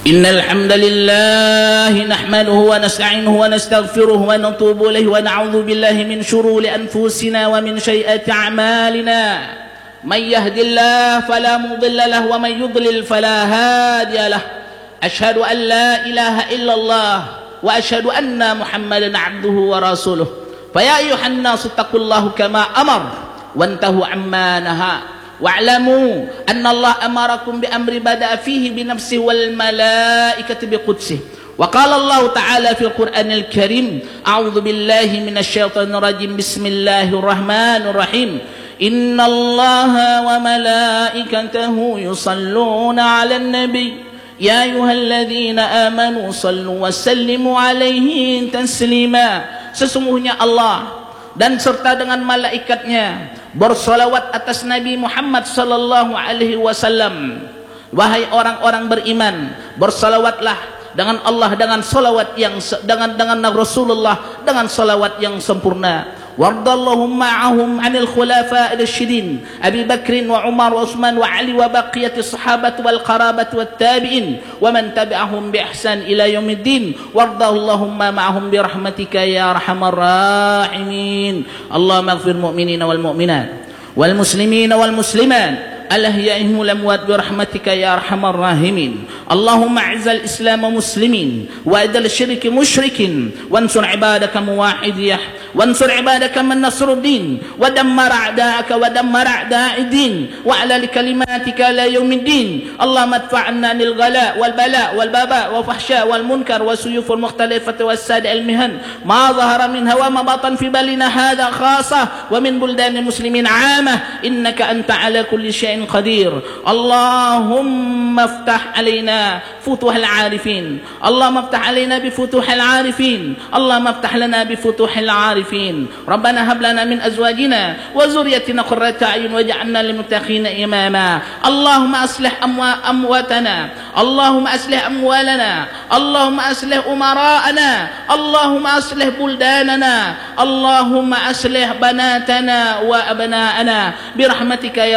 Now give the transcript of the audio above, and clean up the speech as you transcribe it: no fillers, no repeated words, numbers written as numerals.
إن الحمد لله نحمده ونستعينه ونستغفره ونتوب إليه ونعوذ بالله من شرور أنفسنا ومن سيئات أعمالنا من يهد الله فلا مضل له ومن يضلل فلا هادي له أشهد أن لا إله إلا الله وأشهد أن محمدا عبده ورسوله فيا أيها الناس اتقوا الله كما أمر وانتهوا عما نهى واعلموا أن الله أمركم بأمر بدأ فيه بنفسه والملائكة بقدسه وقال الله تعالى في القرآن الكريم أعوذ بالله من الشيطان الرجيم بسم الله الرحمن الرحيم إن الله وملائكته يصلون على النبي يا أيها الذين آمنوا صلوا وسلموا عليه تسليما. Sesungguhnya Allah dan serta dengan malaikatnya bersolawat atas Nabi Muhammad sallallahu alaihi wasallam. Wahai orang-orang beriman, bersolawatlah dengan Allah dengan solawat yang dengan Rasulullah dengan solawat yang sempurna. Wardallahum ma'ahum 'anil khulafa ar-rasyidin Abi Bakr wa Umar wa Utsman wa Ali wa baqiyati sahabat wal qarabat wat tabi'in wa man tabi'ahum bi ihsan ila yaumiddin wardallahumma ma'ahum bi rahmatika ya arhamar rahimin. Allahumma ighfir mu'minina wal mu'minat wal muslimina wal muslimat الأحياء والأموات برحمتك يا أرحم الراحمين. اللهم أعز الإسلام والمسلمين وأذل الشرك مشركين وانصر عبادك موحدين وانصر عبادك من نصر الدين ودمر أعداءك ودمر أعداء الدين وعلى لكلماتك لا يوم الدين. اللهم ادفع عنا عن الغلاء والبلاء والباباء والفحشاء والمنكر والسيوف المختلفة والساد المهن ما ظهر منها وما بطن في بلدنا هذا خاصة ومن بلدان المسلمين عامة إنك أنت على كل شيء قدير. اللهم افتح علينا فتوح العارفين اللهم افتح علينا بفتوح العارفين اللهم افتح لنا بفتوح العارفين. ربنا هب لنا من أزواجنا وذريتنا قرة أعين واجعلنا للمتقين إماما. اللهم أصلح أمواتنا اللهم أصلح أموالنا اللهم أصلح أمراءنا اللهم أصلح بلداننا اللهم أصلح بناتنا وأبناءنا برحمتك يا